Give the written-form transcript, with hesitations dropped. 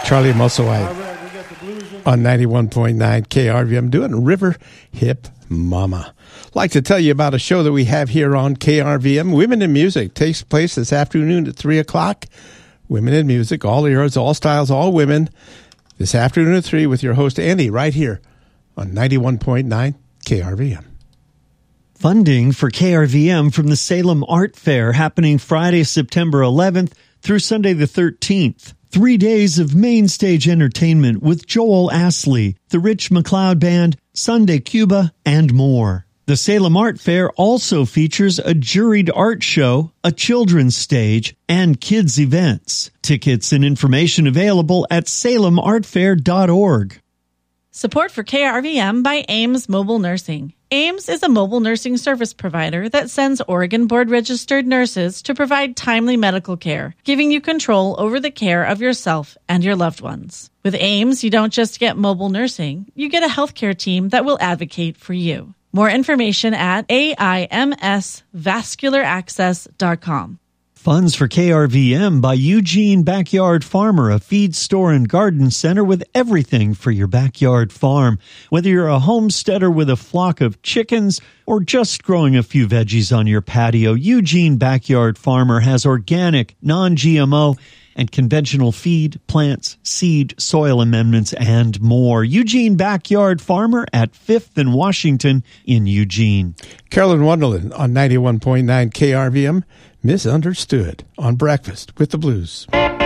Charlie Musselwhite on 91.9 KRVM doing River Hip Mama. Like to tell you about a show that we have here on KRVM. Women in Music takes place this afternoon at 3 o'clock. Women in Music, all eras, all styles, all women. This afternoon at 3 with your host Andy right here on 91.9 KRVM. Funding for KRVM from the Salem Art Fair happening Friday, September 11th through Sunday the 13th. 3 days of main stage entertainment with Joel Astley, the Rich McLeod Band, Sunday Cuba, and more. The Salem Art Fair also features a juried art show, a children's stage, and kids' events. Tickets and information available at salemartfair.org. Support for KRVM by Ames Mobile Nursing. Ames is a mobile nursing service provider that sends Oregon board-registered nurses to provide timely medical care, giving you control over the care of yourself and your loved ones. With Ames, you don't just get mobile nursing, you get a healthcare team that will advocate for you. More information at aimsvascularaccess.com. Funds for KRVM by Eugene Backyard Farmer, a feed store and garden center with everything for your backyard farm. Whether you're a homesteader with a flock of chickens or just growing a few veggies on your patio, Eugene Backyard Farmer has organic, non-GMO, and conventional feed, plants, seed, soil amendments, and more. Eugene Backyard Farmer at 5th and Washington in Eugene. Carolyn Wonderland on 91.9 KRVM. Misunderstood on Breakfast with the Blues.